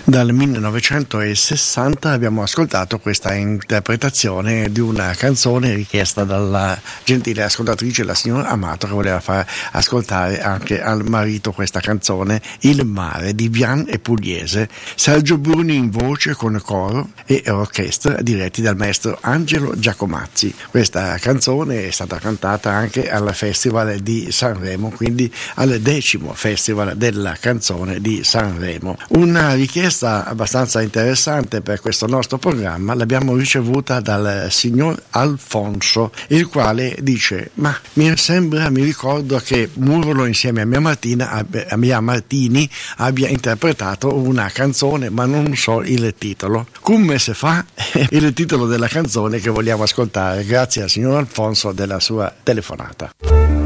Dal 1960 abbiamo ascoltato questa interpretazione di una canzone richiesta dalla gentile ascoltatrice, la signora Amato, che voleva far ascoltare anche al marito questa canzone, Il mare, di Vian e Pugliese. Sergio Bruni in voce con coro e orchestra diretti dal maestro Angelo Giacomazzi. Questa canzone è stata cantata anche al Festival di Sanremo, quindi al 10° Festival della canzone di Sanremo. Una richiesta abbastanza interessante per questo nostro programma l'abbiamo ricevuta dal signor Alfonso, il quale dice: ma mi ricordo che Murolo insieme a Mia Martini abbia interpretato una canzone, ma non so il titolo. Come se fa? Il titolo della canzone che vogliamo ascoltare. Grazie al signor Alfonso della sua telefonata.